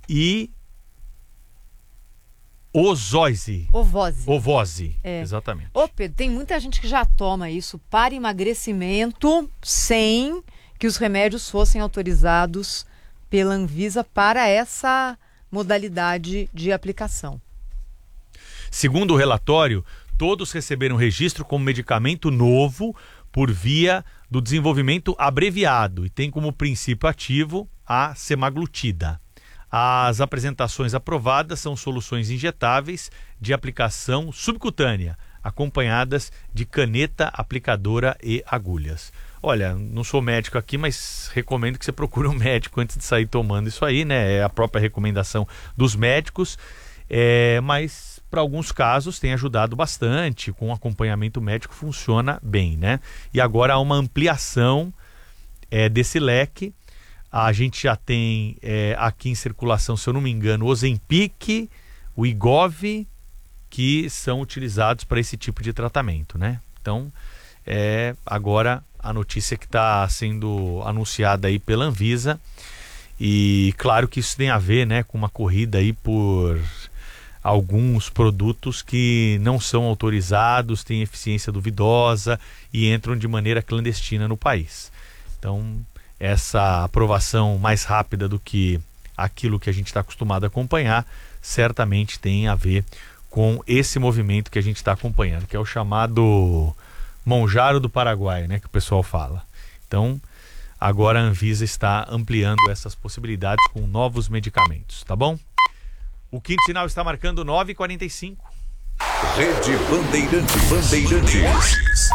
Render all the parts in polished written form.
e ovose. Exatamente. Ô Pedro, tem muita gente que já toma isso para emagrecimento sem que os remédios fossem autorizados pela Anvisa para essa modalidade de aplicação. Segundo o relatório, todos receberam registro como medicamento novo por via do desenvolvimento abreviado e tem como princípio ativo a semaglutida. As apresentações aprovadas são soluções injetáveis de aplicação subcutânea, acompanhadas de caneta aplicadora e agulhas. Olha, não sou médico aqui, mas recomendo que você procure um médico antes de sair tomando isso aí, né? É a própria recomendação dos médicos, mas para alguns casos tem ajudado bastante, com acompanhamento médico funciona bem, né? E agora há uma ampliação desse leque. A gente já tem aqui em circulação, se eu não me engano, o Ozempic, o Wegovy, que são utilizados para esse tipo de tratamento, né? Então, agora a notícia que está sendo anunciada aí pela Anvisa, e claro que isso tem a ver, né, com uma corrida aí por alguns produtos que não são autorizados, têm eficiência duvidosa e entram de maneira clandestina no país. Então, essa aprovação mais rápida do que aquilo que a gente está acostumado a acompanhar, certamente tem a ver com esse movimento que a gente está acompanhando, que é o chamado Monjaro do Paraguai, né, que o pessoal fala. Então, agora a Anvisa está ampliando essas possibilidades com novos medicamentos, tá bom? O quinto sinal está marcando 9h45. Rede Bandeirantes.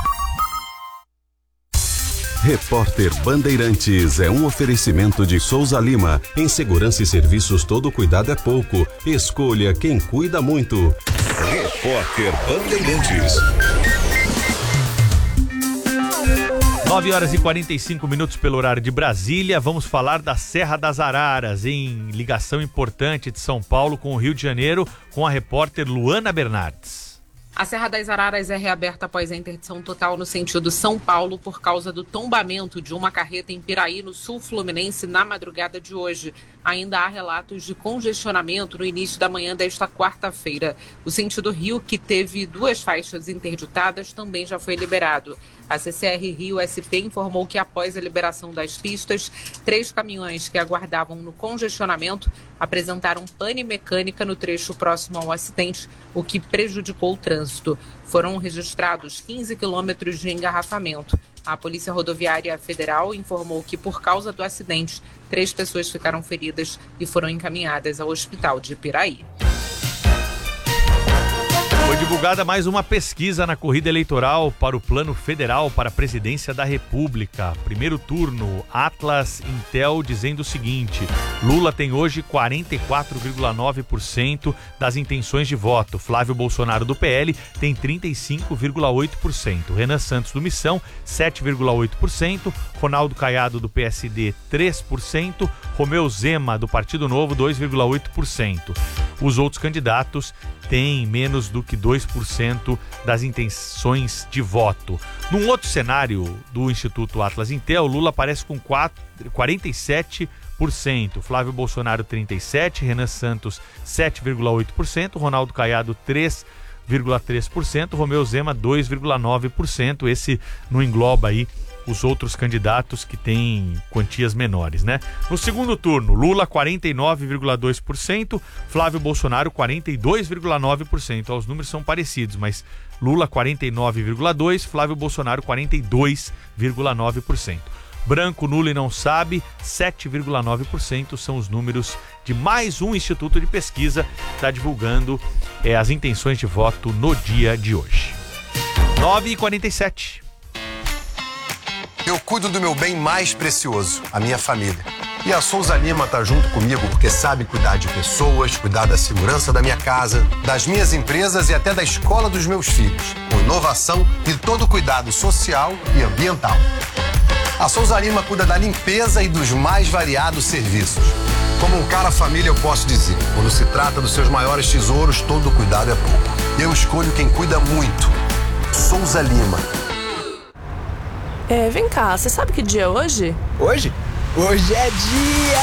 Repórter Bandeirantes é um oferecimento de Souza Lima. Em segurança e serviços, todo cuidado é pouco. Escolha quem cuida muito. Repórter Bandeirantes. 9h45 pelo horário de Brasília. Vamos falar da Serra das Araras, em ligação importante de São Paulo com o Rio de Janeiro, com a repórter Luana Bernardes. A Serra das Araras é reaberta após a interdição total no sentido São Paulo por causa do tombamento de uma carreta em Piraí, no sul fluminense, na madrugada de hoje. Ainda há relatos de congestionamento no início da manhã desta quarta-feira. O sentido Rio, que teve 2 faixas interditadas, também já foi liberado. A CCR Rio SP informou que após a liberação das pistas, 3 caminhões que aguardavam no congestionamento apresentaram pane mecânica no trecho próximo ao acidente, o que prejudicou o trânsito. Foram registrados 15 quilômetros de engarrafamento. A Polícia Rodoviária Federal informou que, por causa do acidente, 3 pessoas ficaram feridas e foram encaminhadas ao hospital de Piraí. Foi divulgada mais uma pesquisa na corrida eleitoral para o Plano Federal para a Presidência da República. Primeiro turno, Atlas Intel dizendo o seguinte: Lula tem hoje 44,9% das intenções de voto. Flávio Bolsonaro do PL tem 35,8%. Renan Santos do Missão, 7,8%. Ronaldo Caiado do PSD, 3%. Romeu Zema do Partido Novo, 2,8%. Os outros candidatos têm menos do que 2% das intenções de voto. Num outro cenário do Instituto Atlas Intel, Lula aparece com 47%, Flávio Bolsonaro 37%, Renan Santos 7,8%, Ronaldo Caiado 3,3%, Romeu Zema 2,9%. Esse não engloba aí os outros candidatos que têm quantias menores, né? No segundo turno, Lula 49,2%, Flávio Bolsonaro 42,9%. Os números são parecidos, mas Lula 49,2%, Flávio Bolsonaro 42,9%. Branco, nulo e não sabe, 7,9% são os números de mais um instituto de pesquisa que está divulgando as intenções de voto no dia de hoje. 9h47. Eu cuido do meu bem mais precioso, a minha família. E a Souza Lima tá junto comigo porque sabe cuidar de pessoas, cuidar da segurança da minha casa, das minhas empresas e até da escola dos meus filhos, com inovação e todo cuidado social e ambiental. A Souza Lima cuida da limpeza e dos mais variados serviços. Como um cara família, eu posso dizer, quando se trata dos seus maiores tesouros, todo cuidado é pouco. Eu escolho quem cuida muito. Souza Lima. Vem cá, você sabe que dia é hoje? Hoje? Hoje é dia